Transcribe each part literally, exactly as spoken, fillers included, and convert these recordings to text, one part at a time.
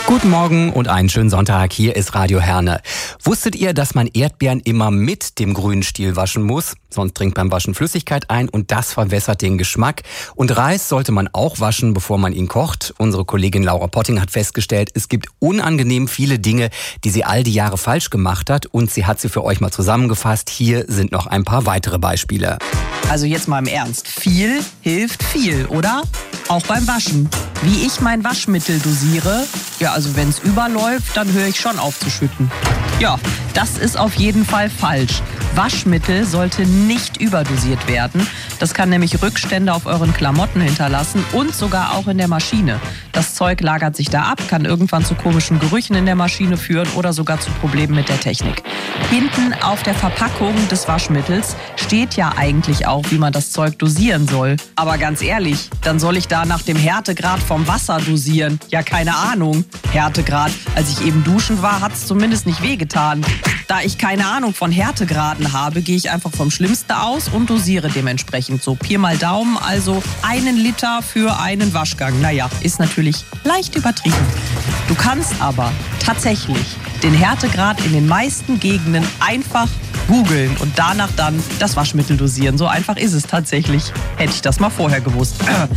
Guten Morgen und einen schönen Sonntag. Hier ist Radio Herne. Wusstet ihr, dass man Erdbeeren immer mit dem grünen Stiel waschen muss? Sonst dringt beim Waschen Flüssigkeit ein und das verwässert den Geschmack. Und Reis sollte man auch waschen, bevor man ihn kocht. Unsere Kollegin Laura Potting hat festgestellt, es gibt unangenehm viele Dinge, die sie all die Jahre falsch gemacht hat. Und sie hat sie für euch mal zusammengefasst. Hier sind noch ein paar weitere Beispiele. Also jetzt mal im Ernst. Viel hilft viel, oder? Auch beim Waschen. Wie ich mein Waschmittel dosiere? Ja, also wenn es überläuft, dann höre ich schon auf zu schütten. Ja, das ist auf jeden Fall falsch. Waschmittel sollte nicht überdosiert werden. Das kann nämlich Rückstände auf euren Klamotten hinterlassen und sogar auch in der Maschine. Das Zeug lagert sich da ab, kann irgendwann zu komischen Gerüchen in der Maschine führen oder sogar zu Problemen mit der Technik. Hinten auf der Verpackung des Waschmittels steht ja eigentlich auch, wie man das Zeug dosieren soll. Aber ganz ehrlich, dann soll ich da nach dem Härtegrad vom Wasser dosieren? Ja, keine Ahnung. Härtegrad. Als ich eben duschen war, hat es zumindest nicht wehgetan. Da ich keine Ahnung von Härtegraden habe, gehe ich einfach vom Schlimmsten aus und dosiere dementsprechend. So Pi mal Daumen, also einen Liter für einen Waschgang. Naja, ist natürlich leicht übertrieben. Du kannst aber tatsächlich den Härtegrad in den meisten Gegenden einfach googeln und danach dann das Waschmittel dosieren. So einfach ist es tatsächlich. Hätte ich das mal vorher gewusst.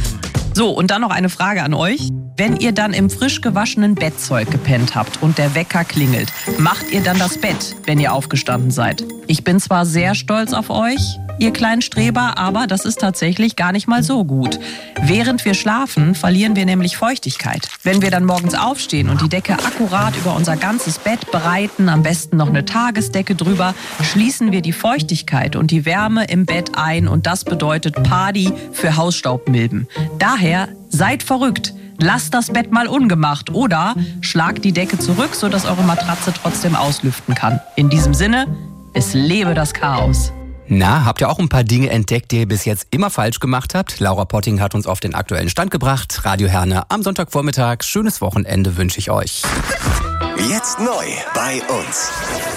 So, und dann noch eine Frage an euch. Wenn ihr dann im frisch gewaschenen Bettzeug gepennt habt und der Wecker klingelt, macht ihr dann das Bett, wenn ihr aufgestanden seid? Ich bin zwar sehr stolz auf euch, ihr kleinen Streber, aber das ist tatsächlich gar nicht mal so gut. Während wir schlafen, verlieren wir nämlich Feuchtigkeit. Wenn wir dann morgens aufstehen und die Decke akkurat über unser ganzes Bett breiten, am besten noch eine Tagesdecke drüber, schließen wir die Feuchtigkeit und die Wärme im Bett ein und das bedeutet Party für Hausstaubmilben. Daher seid verrückt. Lasst das Bett mal ungemacht oder schlagt die Decke zurück, sodass eure Matratze trotzdem auslüften kann. In diesem Sinne, es lebe das Chaos. Na, habt ihr auch ein paar Dinge entdeckt, die ihr bis jetzt immer falsch gemacht habt? Laura Potting hat uns auf den aktuellen Stand gebracht. Radio Herne am Sonntagvormittag. Schönes Wochenende wünsche ich euch. Jetzt neu bei uns.